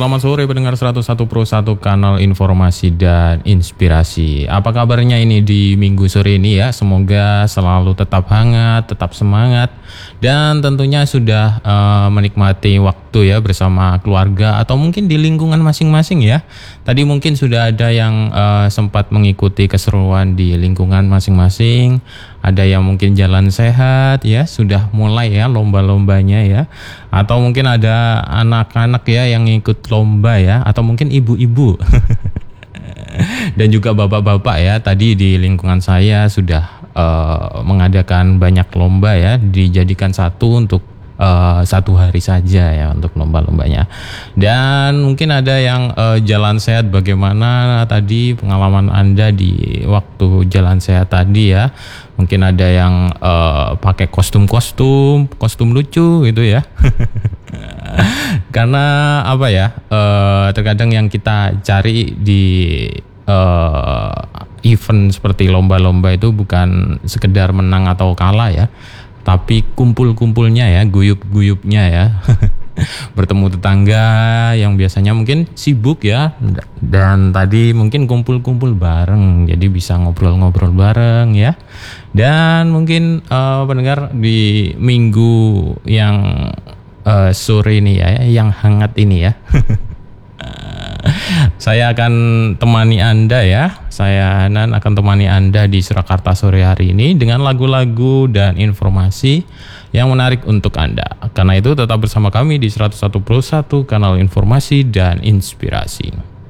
selamat sore pendengar 101 Pro 1 kanal informasi dan inspirasi. Apa kabarnya ini di minggu sore ini ya? Semoga selalu tetap hangat, tetap semangat, dan tentunya sudah menikmati waktu ya bersama keluarga atau mungkin di lingkungan masing-masing ya. Tadi mungkin sudah ada yang sempat mengikuti keseruan di lingkungan masing-masing. Ada yang mungkin jalan sehat ya, sudah mulai ya lomba-lombanya ya. Atau mungkin ada anak-anak ya yang ikut lomba ya, atau mungkin ibu-ibu. Dan juga bapak-bapak ya, tadi di lingkungan saya sudah mengadakan banyak lomba ya, dijadikan satu untuk satu hari saja ya untuk lomba-lombanya. Dan mungkin ada yang jalan sehat, bagaimana tadi pengalaman Anda di waktu jalan sehat tadi ya. Mungkin ada yang pakai kostum lucu gitu ya. Karena apa ya, terkadang yang kita cari di event seperti lomba-lomba itu bukan sekedar menang atau kalah ya, tapi kumpul-kumpulnya ya, guyup-guyupnya ya. Bertemu tetangga yang biasanya mungkin sibuk ya, dan tadi mungkin kumpul-kumpul bareng, jadi bisa ngobrol-ngobrol bareng ya. Dan mungkin pendengar di minggu yang sore ini ya, yang hangat ini ya. Saya akan temani Anda ya. Saya Hanan akan temani Anda di Surakarta sore hari ini dengan lagu-lagu dan informasi yang menarik untuk Anda. Karena itu tetap bersama kami di 101 Pro 1 kanal informasi dan inspirasi.